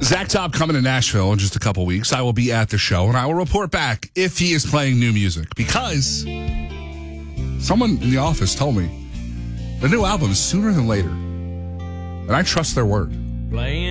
Zach Top coming to Nashville in just a couple weeks. I will be at the show, and I will report back if he is playing new music. Because someone in the office told me the new album is sooner than later. And I trust their word.